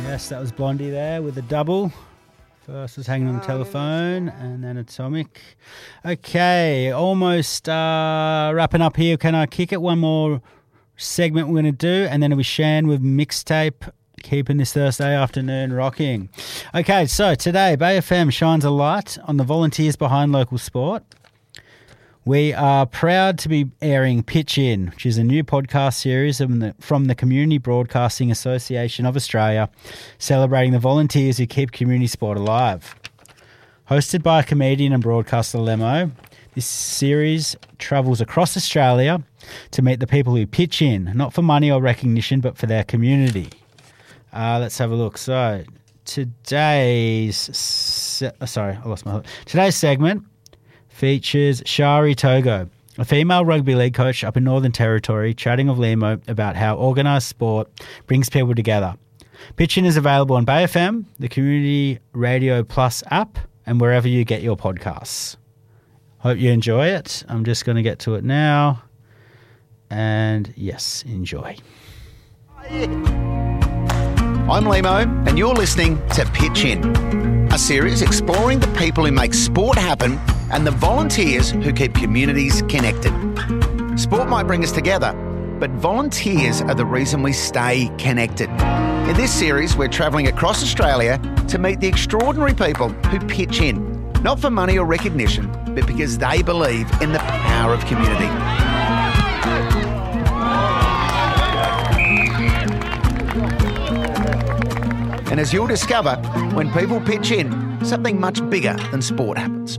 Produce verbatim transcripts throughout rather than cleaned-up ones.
Yes, that was Blondie there with a double. First was Hanging on the Telephone and then Atomic. Okay, almost uh, wrapping up here. Can I kick it? One more segment we're going to do, and then it'll be Shan with Mixtape, keeping this Thursday afternoon rocking. Okay, so today Bay F M shines a light on the volunteers behind local sport. We are proud to be airing Pitch In, which is a new podcast series from the, from the Community Broadcasting Association of Australia, celebrating the volunteers who keep community sport alive. Hosted by comedian and broadcaster Lemo, this series travels across Australia to meet the people who pitch in, not for money or recognition, but for their community. Uh, let's have a look. So today's se- sorry, I lost my today's segment features Shari Togo, a female rugby league coach up in Northern Territory, chatting of Lemo about how organised sport brings people together. Pitch In is available on Bay F M, the Community Radio Plus app, and wherever you get your podcasts. Hope you enjoy it. I'm just going to get to it now. And yes, enjoy. I'm Lemo, and you're listening to Pitch In, a series exploring the people who make sport happen and the volunteers who keep communities connected. Sport might bring us together, but volunteers are the reason we stay connected. In this series, we're travelling across Australia to meet the extraordinary people who pitch in, not for money or recognition, but because they believe in the power of community. And as you'll discover, when people pitch in, something much bigger than sport happens.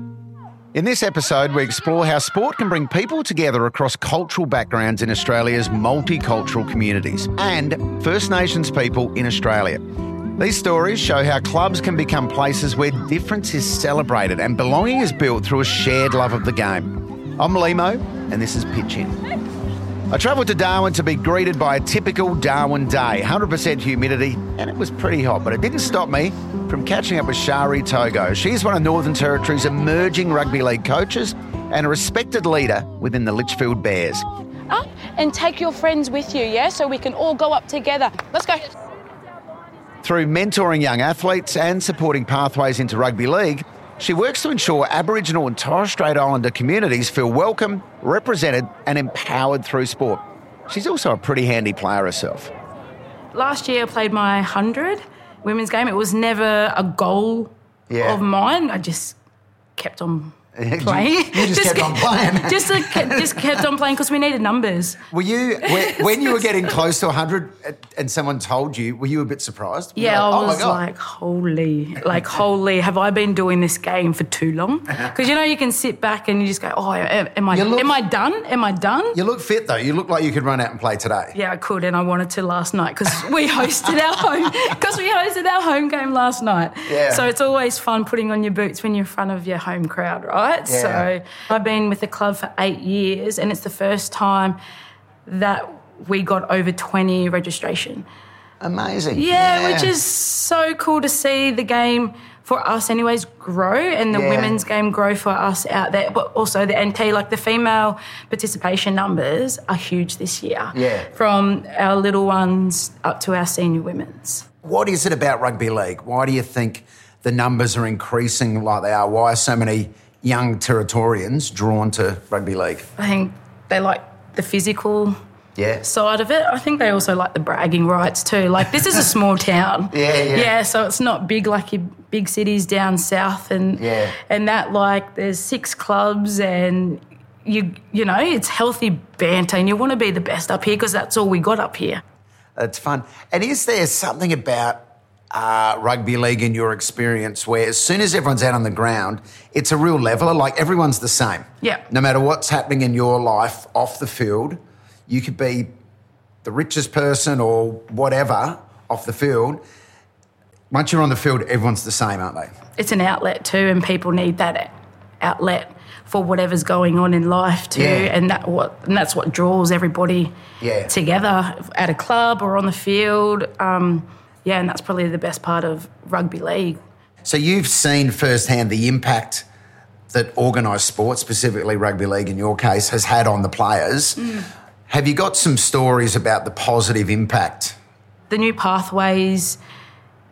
In this episode, we explore how sport can bring people together across cultural backgrounds in Australia's multicultural communities and First Nations people in Australia. These stories show how clubs can become places where difference is celebrated and belonging is built through a shared love of the game. I'm Lemo, and this is Pitch In. I travelled to Darwin to be greeted by a typical Darwin day, one hundred percent humidity, and it was pretty hot, but it didn't stop me from catching up with Shari Togo. She's one of Northern Territory's emerging rugby league coaches and a respected leader within the Litchfield Bears. Up and take your friends with you, yeah, so we can all go up together. Let's go. Through mentoring young athletes and supporting pathways into rugby league, she works to ensure Aboriginal and Torres Strait Islander communities feel welcome, represented and empowered through sport. She's also a pretty handy player herself. Last year I played my one hundred women's game. It was never a goal yeah. of mine. I just kept on playing. You just, just kept on playing. just, uh, just kept on playing because we needed numbers. Were you, when, when you were getting close to one hundred and someone told you, were you a bit surprised? Yeah, like, I oh was my God. like, holy, like, holy, have I been doing this game for too long? Because, you know, you can sit back and you just go, oh, am, am I look, am I done? Am I done? You look fit, though. You look like you could run out and play today. Yeah, I could, and I wanted to last night because we hosted our home because we hosted our home game last night. Yeah. So it's always fun putting on your boots when you're in front of your home crowd, right? Yeah. So I've been with the club for eight years, and it's the first time that we got over twenty registration. Amazing. Yeah, yeah, which is so cool to see the game for us anyways grow and the yeah. women's game grow for us out there, but also the N T, like the female participation numbers are huge this year. Yeah. From our little ones up to our senior women's. What is it about rugby league? Why do you think the numbers are increasing like they are? Why are so many young Territorians drawn to rugby league? I think they like the physical yeah. side of it. I think they also like the bragging rights too. Like, this is a small town. Yeah, yeah. Yeah, so it's not big like your big cities down south and yeah. and that, like, there's six clubs and you you know, it's healthy banter and you want to be the best up here because that's all we got up here. That's fun. And is there something about Uh, rugby league in your experience where as soon as everyone's out on the ground, it's a real leveler, like everyone's the same? Yeah. No matter what's happening in your life off the field, you could be the richest person or whatever off the field. Once you're on the field, everyone's the same, aren't they? It's an outlet too, and people need that outlet for whatever's going on in life too, yeah. and that what and that's what draws everybody yeah. together at a club or on the field. Um, Yeah, and that's probably the best part of rugby league. So you've seen firsthand the impact that organised sport, specifically rugby league in your case, has had on the players. Mm. Have you got some stories about the positive impact? The new pathways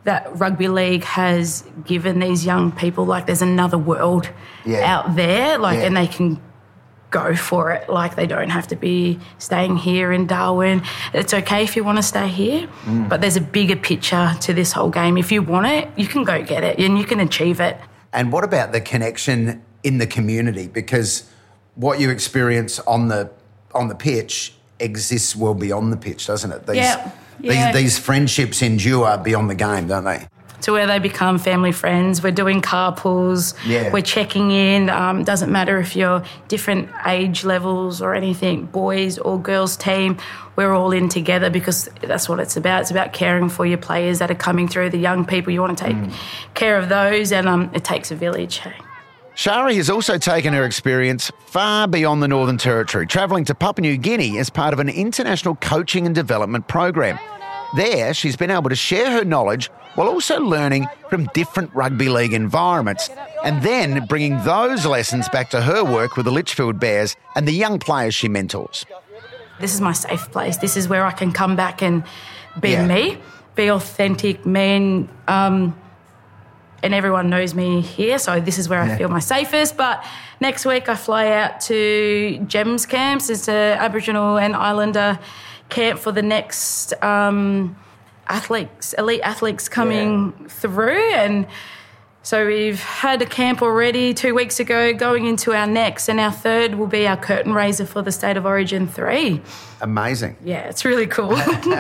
that rugby league has given these young people, like there's another world yeah. out there, like, yeah. and they can go for it. Like they don't have to be staying here in Darwin. It's okay if you want to stay here, mm. but there's a bigger picture to this whole game. If you want it, you can go get it and you can achieve it. And what about the connection in the community? Because what you experience on the on the pitch exists well beyond the pitch, doesn't it? These, yeah. yeah. These, these friendships endure beyond the game, don't they? To where they become family friends. We're doing carpools. Yeah. We're checking in. Um, doesn't matter if you're different age levels or anything, boys or girls team. We're all in together because that's what it's about. It's about caring for your players that are coming through, the young people. You want to take mm. care of those, and um, it takes a village. Hey? Shari has also taken her experience far beyond the Northern Territory, travelling to Papua New Guinea as part of an international coaching and development program. There, she's been able to share her knowledge while also learning from different rugby league environments and then bringing those lessons back to her work with the Litchfield Bears and the young players she mentors. This is my safe place. This is where I can come back and be yeah. me, be authentic, man. Um, and everyone knows me here, so this is where yeah. I feel my safest. But next week I fly out to GEMS camps. It's an Aboriginal and Islander camp for the next um, athletes, elite athletes coming yeah. through. And so we've had a camp already two weeks ago, going into our next, and our third will be our curtain raiser for the State of Origin three. Amazing. Yeah, it's really cool.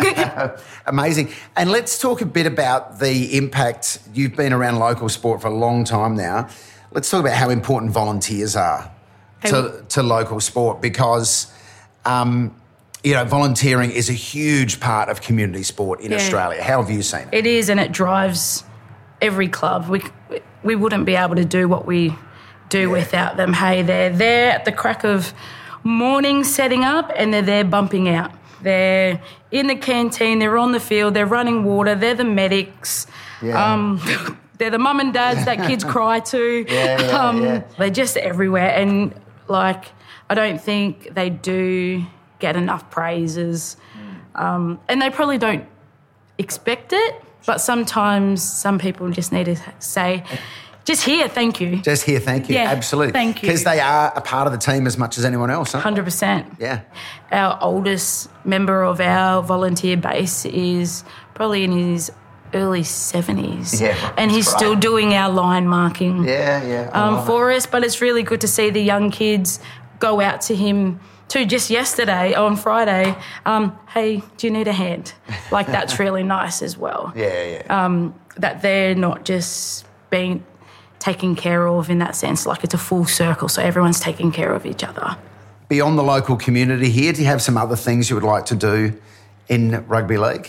Amazing. And let's talk a bit about the impact. You've been around local sport for a long time now. Let's talk about how important volunteers are to, to local sport because... Um, You know, volunteering is a huge part of community sport in yeah. Australia. How have you seen it? It is, and it drives every club. We we wouldn't be able to do what we do yeah. without them. Hey, they're there at the crack of morning setting up and they're there bumping out. They're in the canteen, they're on the field, they're running water, they're the medics. Yeah. Um, they're the mum and dads that kids cry to. Yeah, yeah, um, yeah. They're just everywhere. And, like, I don't think they do... get enough praises. Um, and they probably don't expect it, but sometimes some people just need to say, just here, thank you. Just here, thank you. Yeah, absolutely. Thank you. Because they are a part of the team as much as anyone else, huh? one hundred percent. Yeah. Our oldest member of our volunteer base is probably in his early seventies. Yeah, and he's great. still doing our line marking yeah, yeah, um, for it. us. But it's really good to see the young kids go out to him too. Just yesterday, on Friday, um, hey, do you need a hand? Like, that's really nice as well. Yeah, yeah. Um, that they're not just being taken care of in that sense. Like, it's a full circle, so everyone's taking care of each other. Beyond the local community here, do you have some other things you would like to do in rugby league?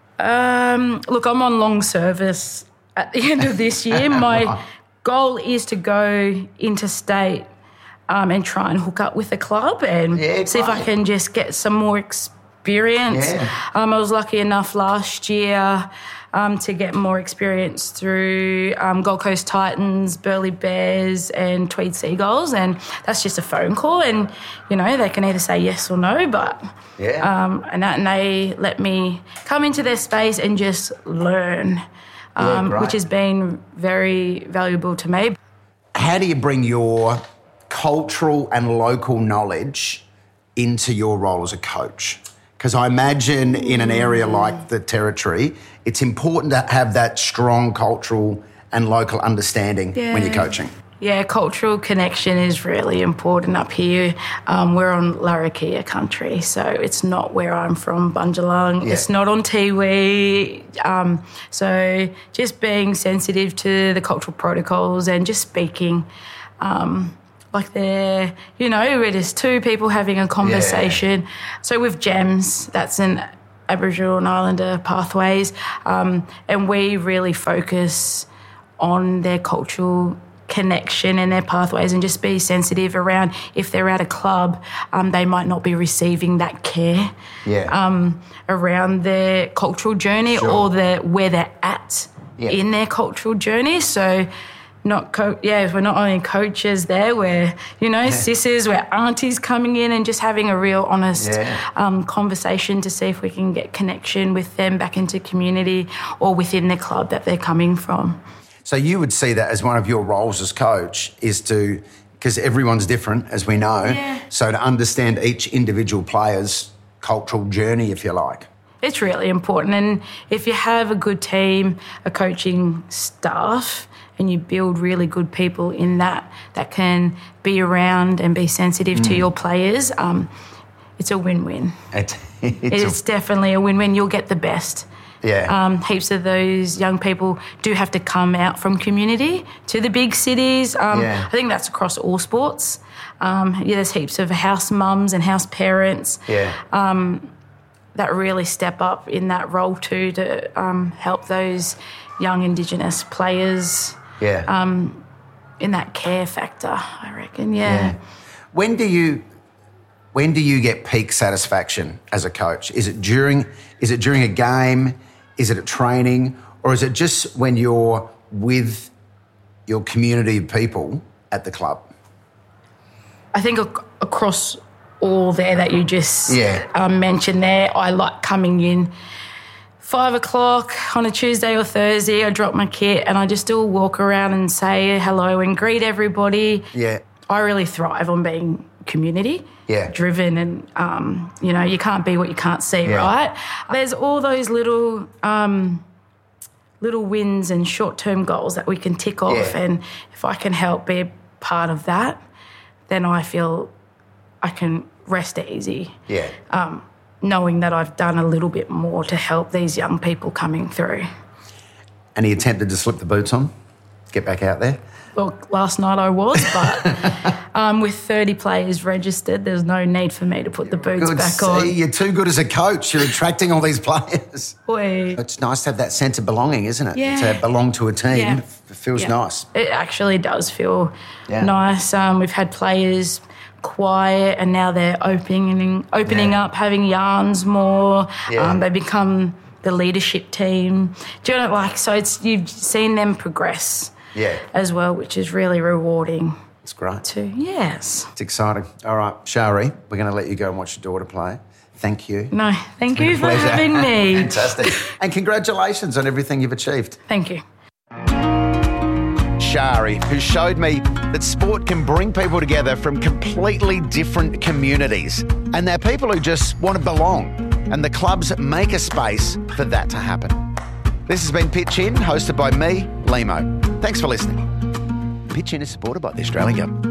Um, look, I'm on long service at the end of this year. My goal is to go interstate Um, and try and hook up with the club and yeah, see if I can just get some more experience. Yeah. Um, I was lucky enough last year um, to get more experience through um, Gold Coast Titans, Burleigh Bears and Tweed Seagulls, and that's just a phone call and, you know, they can either say yes or no, but... Yeah. Um, and, that, and they let me come into their space and just learn, um, yeah, which has been very valuable to me. How do you bring your... cultural and local knowledge into your role as a coach? Because I imagine in an area like the Territory, it's important to have that strong cultural and local understanding yeah. when you're coaching. Yeah, cultural connection is really important up here. Um, we're on Larrakia country, so it's not where I'm from, Bundjalung. Yeah. It's not on Tiwi. Um, so just being sensitive to the cultural protocols and just speaking... Um, Like they're, you know, we're just two people having a conversation. Yeah. So with GEMS, that's an Aboriginal and Islander pathways, um, and we really focus on their cultural connection and their pathways and just be sensitive around if they're at a club, um, they might not be receiving that care yeah. um, around their cultural journey sure. or the, where they're at yeah. in their cultural journey. So not co- yeah, we're not only coaches there, we're, you know, sisters, we're aunties coming in and just having a real honest Yeah. um, conversation to see if we can get connection with them back into community or within the club that they're coming from. So you would see that as one of your roles as coach is to, because everyone's different, as we know, Yeah. so to understand each individual player's cultural journey, if you like. It's really important. And if you have a good team, a coaching staff, and you build really good people in that that can be around and be sensitive mm. to your players, um, it's a win-win. It's, it's, it's a, definitely a win-win. You'll get the best. Yeah. Um, heaps of those young people do have to come out from community to the big cities. Um, yeah. I think that's across all sports. Um, yeah, there's heaps of house mums and house parents yeah. um, that really step up in that role too to um, help those young Indigenous players yeah. um, in that care factor, I reckon, yeah. yeah. When do you... When do you get peak satisfaction as a coach? Is it during is it during a game? Is it at training? Or is it just when you're with your community of people at the club? I think ac- across all there that you just yeah. um, mentioned there, I like coming in five o'clock on a Tuesday or Thursday, I drop my kit and I just do a walk around and say hello and greet everybody. Yeah. I really thrive on being community yeah. driven and, um, you know, you can't be what you can't see, yeah. right? There's all those little um, little wins and short-term goals that we can tick off yeah. and if I can help be a part of that, then I feel I can rest easy. Yeah. Um, knowing that I've done a little bit more to help these young people coming through. And he attempted to slip the boots on, get back out there? Well, last night I was, but um, with thirty players registered, there's no need for me to put the boots good back see, on. You're too good as a coach. You're attracting all these players. Boy. It's nice to have that sense of belonging, isn't it? Yeah. To belong to a team. Yeah. It feels yeah. nice. It actually does feel yeah. nice. Um, we've had players quiet and now they're opening, opening yeah. up, having yarns more. Yeah. Um, they become the leadership team. Do you know, like, so it's you've seen them progress. Yeah. As well, which is really rewarding. It's great. Too. Yes. It's exciting. All right, Shari, we're going to let you go and watch your daughter play. Thank you. No, thank you for pleasure. having me. Fantastic. And congratulations on everything you've achieved. Thank you. Shari, who showed me that sport can bring people together from completely different communities. And they're people who just want to belong. And the clubs make a space for that to happen. This has been Pitch In, hosted by me, Limo. Thanks for listening. Pitch In is supported by the Australian Government.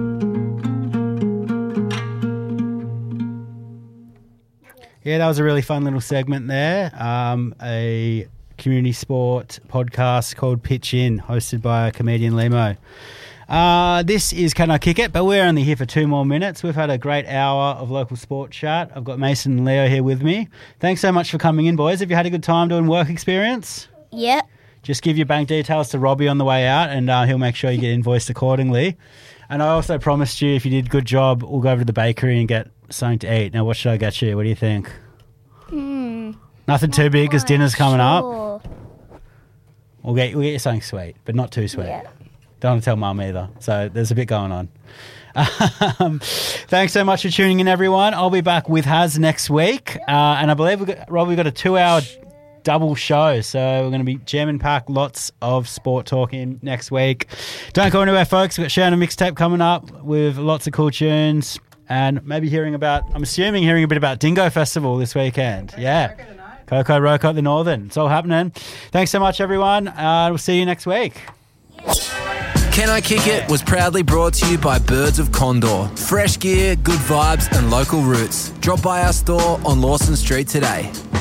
Yeah, that was a really fun little segment there. Um, a community sport podcast called Pitch In, hosted by comedian Limo. Uh, this is Can I Kick It? But we're only here for two more minutes. We've had a great hour of local sport chat. I've got Mason and Leo here with me. Thanks so much for coming in, boys. Have you had a good time doing work experience? Yep. Just give your bank details to Robbie on the way out and uh, he'll make sure you get invoiced accordingly. And I also promised you if you did a good job, we'll go over to the bakery and get something to eat. Now, what should I get you? What do you think? Hmm. Nothing too big because dinner's coming sure. up. We'll get, we'll get you something sweet, but not too sweet. Yeah. Don't want to tell Mum either. So there's a bit going on. Um, thanks so much for tuning in, everyone. I'll be back with Haz next week. Uh, and I believe, we've got, Rob, we've got a two-hour double show. So we're going to be jam-and-packed, lots of sport talking next week. Don't go anywhere, folks. We've got Shannon mixtape coming up with lots of cool tunes. And maybe hearing about, I'm assuming hearing a bit about Dingo Festival this weekend. Yeah. Coco Roco at the Northern. It's all happening. Thanks so much, everyone. Uh, we'll see you next week. Can I Kick It was proudly brought to you by Birds of Condor. Fresh gear, good vibes and local roots. Drop by our store on Lawson Street today.